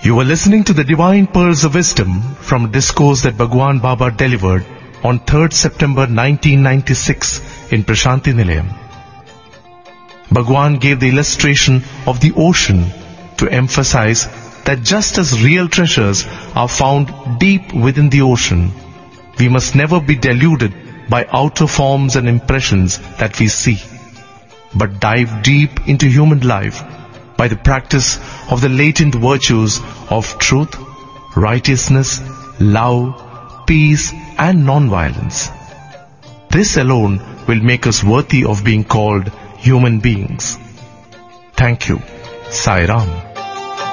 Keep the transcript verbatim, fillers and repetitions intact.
You were listening to the Divine Pearls of Wisdom from a discourse that Bhagwan Baba delivered on third September nineteen ninety-six in Prashanti Nilayam. Bhagwan gave the illustration of the ocean to emphasize that just as real treasures are found deep within the ocean, we must never be deluded by outer forms and impressions that we see, but dive deep into human life by the practice of the latent virtues of truth, righteousness, love, peace and non-violence. This alone will make us worthy of being called human beings. Thank you. Sai Ram.